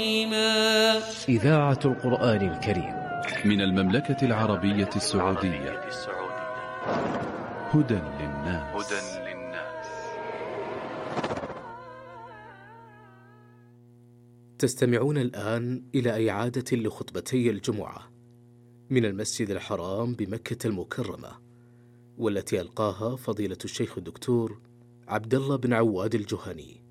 إذاعة القرآن الكريم من المملكة العربية السعودية. هدى للناس. تستمعون الآن إلى إعادة لخطبتي الجمعة من المسجد الحرام بمكة المكرمة، والتي ألقاها فضيلة الشيخ الدكتور عبد الله بن عواد الجهني.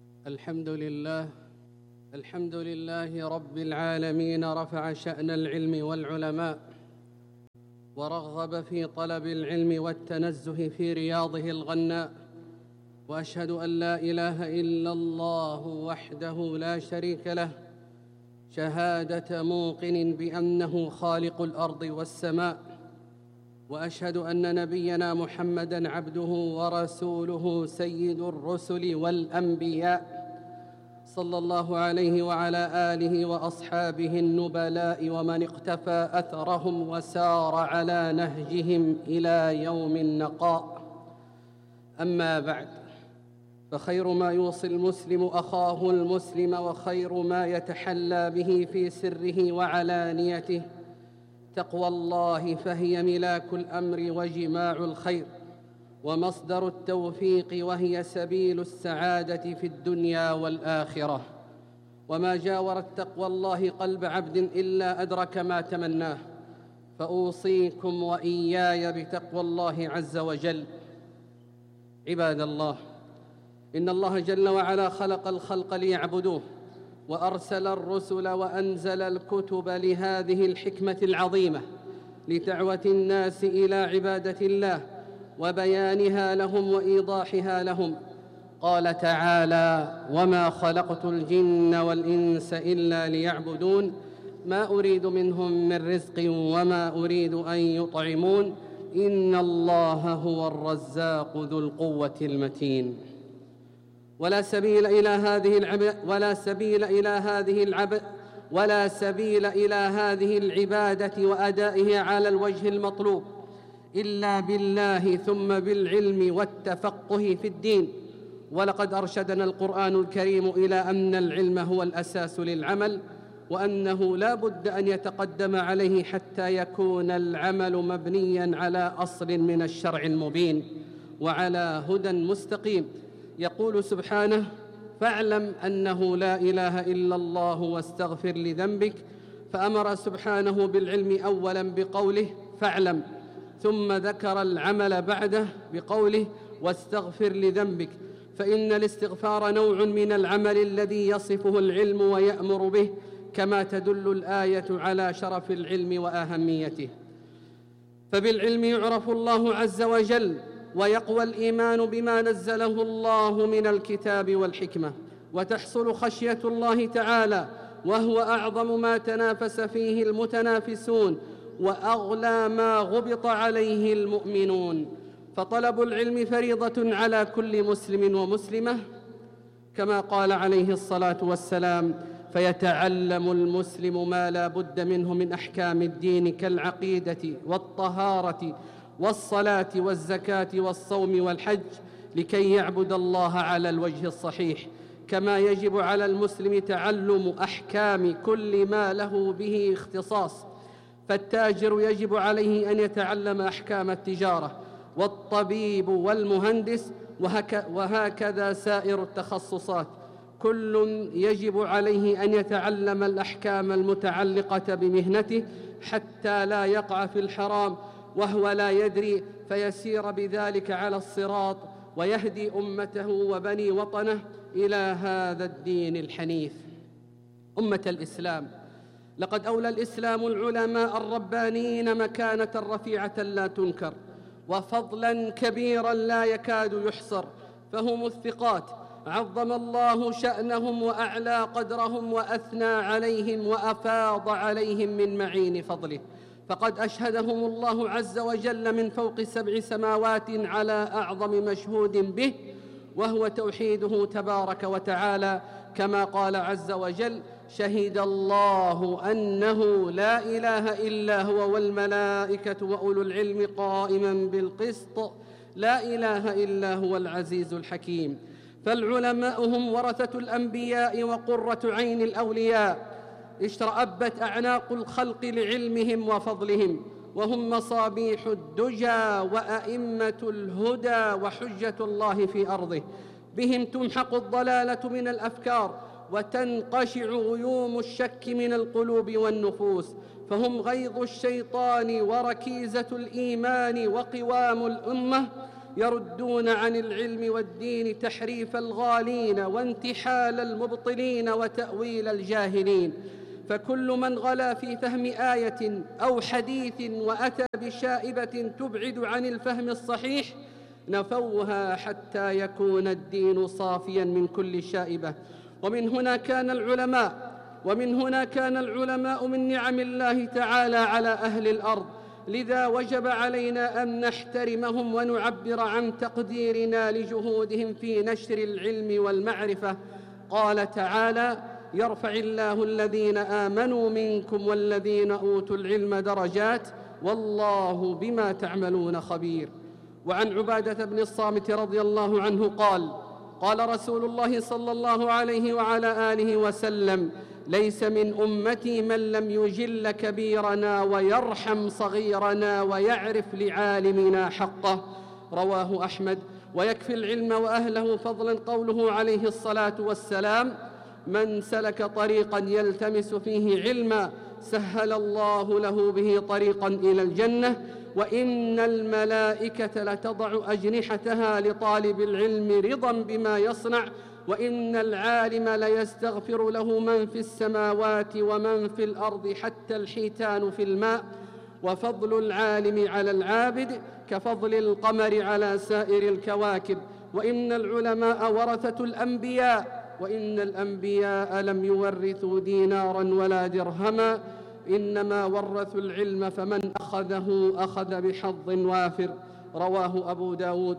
الحمد لله رب العالمين، رفع شأن العلم والعلماء، ورغب في طلب العلم والتنزه في رياضه الغناء، وأشهد أن لا إله إلا الله وحده لا شريك له، شهادة موقن بأنه خالق الأرض والسماء، وأشهد أن نبينا محمدًا عبده ورسوله سيد الرسل والأنبياء، صلى الله عليه وعلى آله وأصحابه النبلاء ومن اقتفى أثرهم وسار على نهجهم إلى يوم النقاء. أما بعد، فخير ما يوصي المسلم أخاه المسلم، وخير ما يتحلى به في سره وعلانيته تقوى الله، فهي ملاك الأمر وجماع الخير ومصدر التوفيق، وهي سبيل السعادة في الدنيا والآخرة. وما جاورت تقوى الله قلب عبد إلا أدرك ما تمناه، فأوصيكم وإياي بتقوى الله عز وجل. عباد الله، إن الله جل وعلا خلق الخلق ليعبدوه، وأرسل الرسل وأنزل الكتب لهذه الحكمة العظيمة، لدعوة الناس إلى عبادة الله وبيانها لهم وإيضاحها لهم. قال تعالى: وما خلقت الجن والإنس إلا ليعبدون ما أريد منهم من رزق وما أريد أن يطعمون إن الله هو الرزاق ذو القوة المتين. ولا سبيل إلى هذه العبادة وأدائها على الوجه المطلوب إلا بالله، ثم بالعلم والتفقه في الدين. ولقد أرشدنا القرآن الكريم إلى أن العلم هو الأساس للعمل، وأنه لا بد أن يتقدم عليه حتى يكون العمل مبنياً على أصل من الشرع المبين وعلى هدى مستقيم. يقول سبحانه: فاعلم أنه لا إله إلا الله واستغفر لذنبك. فأمر سبحانه بالعلم أولاً بقوله فاعلم، ثم ذكر العمل بعده بقوله واستغفر لذنبك، فإن الاستغفار نوع من العمل الذي يصفه العلم ويأمر به، كما تدل الآية على شرف العلم وأهميته. فبالعلم يعرف الله عز وجل، ويقوى الإيمان بما نزله الله من الكتاب والحكمة، وتحصل خشية الله تعالى، وهو أعظم ما تنافس فيه المتنافسون وأغلى ما غبط عليه المؤمنون. فطلب العلم فريضة على كل مسلم ومسلمة، كما قال عليه الصلاة والسلام: فيتعلم المسلم ما لا بد منه من أحكام الدين كالعقيدة والطهارة والصلاة والزكاة والصوم والحج، لكي يعبد الله على الوجه الصحيح. كما يجب على المسلم تعلم أحكام كل ما له به اختصاص، فالتاجر يجب عليه أن يتعلم أحكام التجارة، والطبيب والمهندس، وهكذا سائر التخصصات. كل يجب عليه أن يتعلم الأحكام المتعلقة بمهنته حتى لا يقع في الحرام وهو لا يدري، فيسير بذلك على الصراط ويهدي أمته وبني وطنه إلى هذا الدين الحنيف. أمة الإسلام، لقد أولى الإسلام العلماء الربانيين مكانة رفيعة لا تنكر، وفضلاً كبيراً لا يكاد يحصر، فهم الثقات عظم الله شأنهم وأعلى قدرهم وأثنى عليهم وأفاض عليهم من معين فضله. فقد أشهدهم الله عز وجل من فوق 7 سماوات على أعظم مشهود به، وهو توحيده تبارك وتعالى، كما قال عز وجل: شهد الله أنه لا إله إلا هو والملائكة وأولو العلم قائماً بالقسط لا إله إلا هو العزيز الحكيم. فالعلماء هم ورثة الأنبياء وقرة عين الأولياء، اشترأبت أعناق الخلق لعلمهم وفضلهم، وهم مصابيح الدجى وأئمة الهدى وحجة الله في أرضه. بهم تمحق الضلالة من الأفكار وتنقشع غيوم الشك من القلوب والنفوس، فهم غيظ الشيطان وركيزة الإيمان وقوام الأمة، يردون عن العلم والدين تحريف الغالين وانتحال المبطلين وتأويل الجاهلين. فكل من غلا في فهم آية أو حديث وأتى بشائبة تبعد عن الفهم الصحيح نفوها حتى يكون الدين صافيا من كل شائبة. ومن هنا كان العلماء من نعم الله تعالى على أهل الأرض، لذا وجب علينا أن نحترمهم ونعبر عن تقديرنا لجهودهم في نشر العلم والمعرفة. قال تعالى: يرفع الله الذين آمنوا منكم والذين أوتوا العلم درجات والله بما تعملون خبير. وعن عبادة بن الصامت رضي الله عنه قال رسول الله صلى الله عليه وعلى آله وسلم: ليس من أمتي من لم يجل كبيرنا ويرحم صغيرنا ويعرف لعالمنا حقه. رواه أحمد. ويكفي العلم وأهله فضلا قوله عليه الصلاة والسلام: من سلك طريقا يلتمس فيه علما سهل الله له به طريقا إلى الجنة، وإن الملائكة لتضع أجنحتها لطالب العلم رضا بما يصنع، وإن العالم ليستغفر له من في السماوات ومن في الأرض حتى الحيتان في الماء. وفضل العالم على العابد كفضل القمر على سائر الكواكب. وإن العلماء ورثة الأنبياء، وإن الأنبياء لم يورثوا دينارا ولا درهما، إنما ورثوا العلم فمن أخذه أخذ بحظ وافر. رواه أبو داود.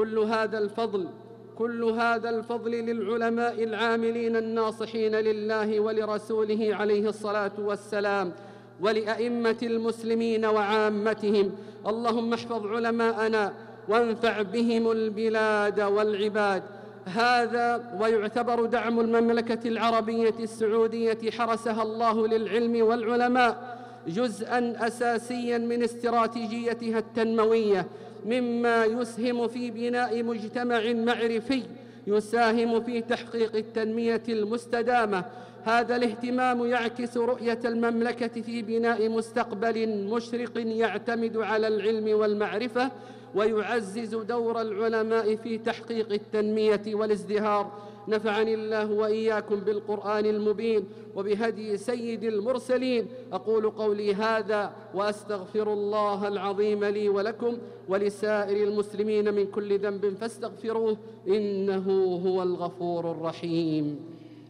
كل هذا الفضل للعلماء العاملين الناصحين لله ولرسوله عليه الصلاة والسلام، ولأئمة المسلمين وعامتهم. اللهم احفظ علماءنا وانفع بهم البلاد والعباد. هذا ويعتبر دعم المملكة العربية السعودية حرسها الله للعلم والعلماء جزءاً أساسياً من استراتيجيتها التنموية، مما يسهم في بناء مجتمع معرفي يساهم في تحقيق التنمية المستدامة. هذا الاهتمام يعكس رؤية المملكة في بناء مستقبل مشرق يعتمد على العلم والمعرفة، ويعزز دور العلماء في تحقيق التنمية والازدهار. نفعني الله وإياكم بالقرآن المبين وبهدي سيد المرسلين. أقول قولي هذا وأستغفر الله العظيم لي ولكم ولسائر المسلمين من كل ذنب فاستغفروه إنه هو الغفور الرحيم.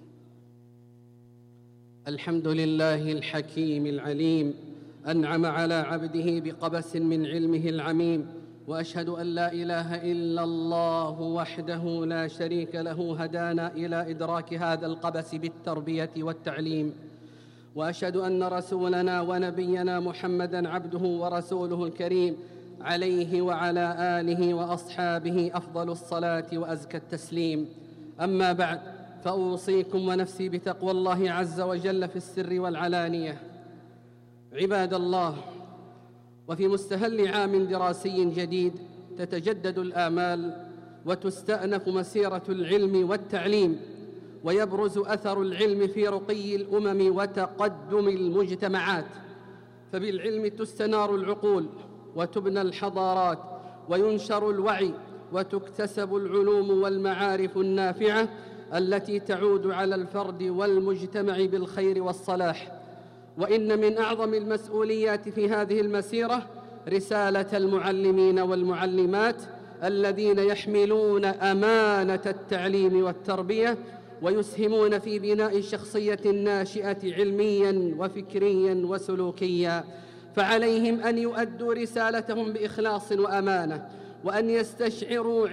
الحمد لله الحكيم العليم، أنعم على عبده بقبس من علمه العميم، وأشهد أن لا إله إلا الله وحده لا شريك له هدانا إلى إدراك هذا القبس بالتربية والتعليم. وأشهد أن رسولنا ونبينا محمدًا عبده ورسوله الكريم، عليه وعلى آله وأصحابه أفضل الصلاة وأزكى التسليم. أما بعد، فأوصيكم ونفسي بتقوى الله عز وجل في السر والعلانية. عباد الله، وفي مستهل عام دراسي جديد تتجدد الآمال وتستأنف مسيرة العلم والتعليم، ويبرز أثر العلم في رقي الأمم وتقدم المجتمعات. فبالعلم تستنار العقول وتبنى الحضارات وينشر الوعي وتكتسب العلوم والمعارف النافعة التي تعود على الفرد والمجتمع بالخير والصلاح. وإن من أعظم المسؤوليات في هذه المسيرة رسالة المعلمين والمعلمات الذين يحملون أمانة التعليم والتربية ويسهمون في بناء الشخصية الناشئة علمياً وفكرياً وسلوكياً. فعليهم أن يؤدوا رسالتهم بإخلاص وأمانة، وأن يستشعروا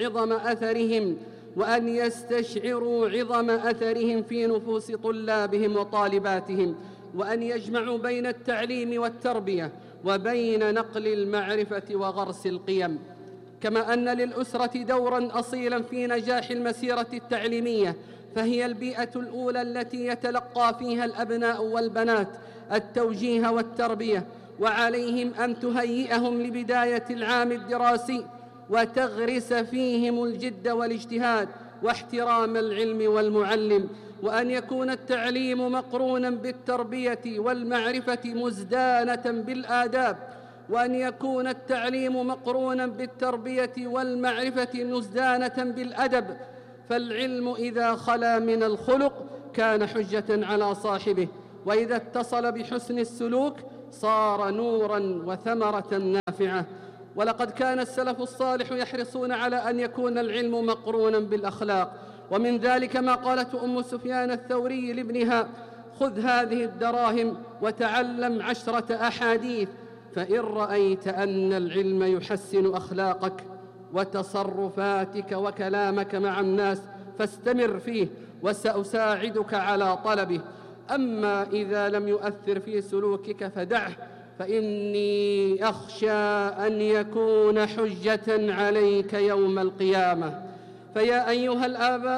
عظم أثرهم في نفوس طلابهم وطالباتهم، وأن يجمعوا بين التعليم والتربية وبين نقل المعرفة وغرس القيم. كما أن للأسرة دورا أصيلا في نجاح المسيرة التعليمية، فهي البيئة الأولى التي يتلقى فيها الأبناء والبنات التوجيه والتربية، وعليهم أن تهيئهم لبداية العام الدراسي وتغرس فيهم الجد والاجتهاد واحترام العلم والمعلم، وأن يكون التعليم مقرونا بالتربية والمعرفة مزدانة بالآداب، وأن يكون التعليم مقرونا بالتربية والمعرفة مزدانة بالأدب، فالعلم إذا خلا من الخلق كان حجة على صاحبه، وإذا اتصل بحسن السلوك صار نوراً وثمرة نافعة. ولقد كان السلف الصالح يحرصون على أن يكون العلم مقرونا بالأخلاق، ومن ذلك ما قالته أم سفيان الثوري لابنها: خذ هذه الدراهم وتعلم 10 أحاديث، فإن رأيت أن العلم يحسن أخلاقك وتصرفاتك وكلامك مع الناس فاستمر فيه وسأساعدك على طلبه، أما إذا لم يؤثر في سلوكك فدعه، فإني أخشى أن يكون حجة عليك يوم القيامة. فيا أيها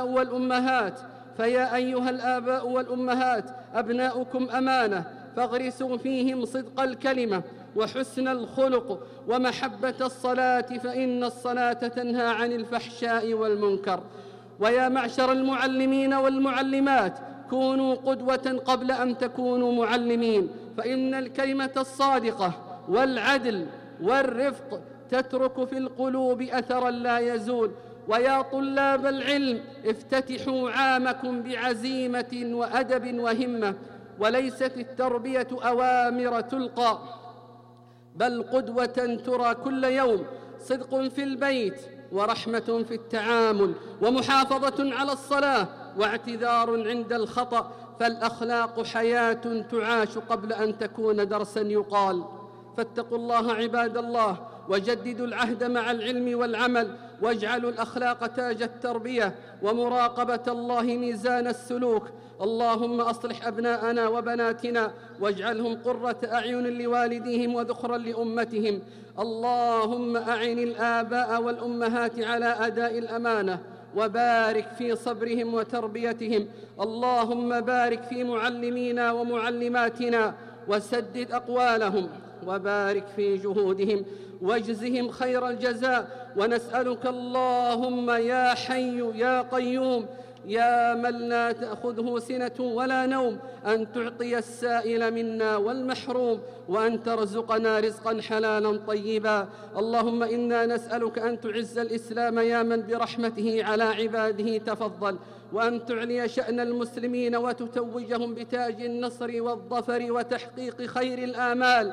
الآباء والأمهات أبناؤكم أمانة، فاغرسوا فيهم صدق الكلمة وحسن الخلق ومحبة الصلاة، فإن الصلاة تنهى عن الفحشاء والمنكر. ويا معشر المعلمين والمعلمات، كونوا قدوة قبل أن تكونوا معلمين، فإن الكلمة الصادقة والعدل والرفق تترك في القلوب أثرا لا يزول. ويا طلاب العلم، افتتحوا عامكم بعزيمة وأدب وهمة، وليست التربية أوامر تلقى، بل قدوة ترى كل يوم، صدق في البيت ورحمة في التعامل ومحافظة على الصلاة واعتذار عند الخطأ، فالأخلاق حياة تعاش قبل أن تكون درسا يقال. فاتقوا الله عباد الله، وجددوا العهد مع العلم والعمل، واجعلوا الأخلاق تاج التربية ومراقبة الله ميزان السلوك. اللهم أصلح أبناءنا وبناتنا واجعلهم قرة أعين لوالديهم وذخرا لأمتهم. اللهم أعن الآباء والأمهات على أداء الأمانة وبارك في صبرهم وتربيتهم. اللهم بارك في معلمينا ومعلماتنا وسدد أقوالهم وبارك في جهودهم واجزهم خير الجزاء. ونسألك اللهم يا حي يا قيوم يا من لا تأخذه سنة ولا نوم أن تعطي السائل منا والمحروم، وأن ترزقنا رزقا حلالا طيبا. اللهم إنا نسألك أن تعز الإسلام يا من برحمته على عباده تفضل، وأن تعلي شأن المسلمين وتتوجهم بتاج النصر والظفر وتحقيق خير الآمال،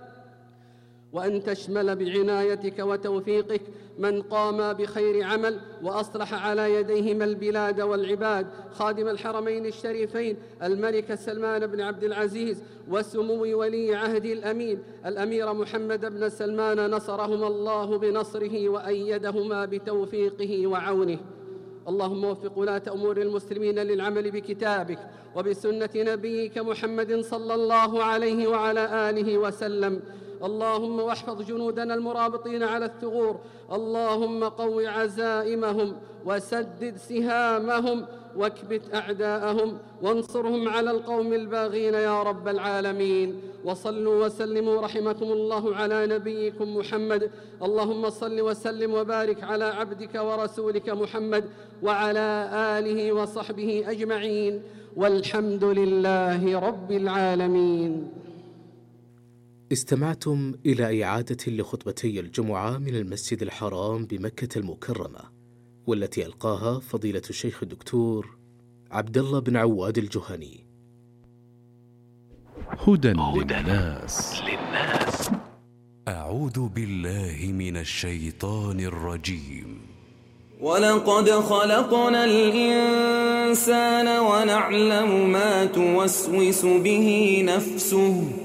وأن تشمل بعنايتك وتوفيقك من قام بخير عمل وأصلح على يديهما البلاد والعباد، خادم الحرمين الشريفين الملك سلمان بن عبد العزيز وسمو ولي عهد الأمين الأمير محمد بن سلمان، نصرهما الله بنصره وأيدهما بتوفيقه وعونه. اللهم وفق ولاة أمور المسلمين للعمل بكتابك وبسنة نبيك محمد صلى الله عليه وعلى آله وسلم. اللهم واحفظ جنودنا المرابطين على الثغور. اللهم قو عزائمهم وسدد سهامهم واكبت أعداءهم وانصرهم على القوم الباغين يا رب العالمين. وصلوا وسلموا رحمكم الله على نبيكم محمد. اللهم صل وسلم وبارك على عبدك ورسولك محمد وعلى آله وصحبه أجمعين، والحمد لله رب العالمين. استمعتم إلى إعادة لخطبتي الجمعة من المسجد الحرام بمكة المكرمة، والتي ألقاها فضيلة الشيخ الدكتور عبد الله بن عواد الجهني. هدى للناس. أعوذ بالله من الشيطان الرجيم. ولقد خلقنا الإنسان ونعلم ما توسوس به نفسه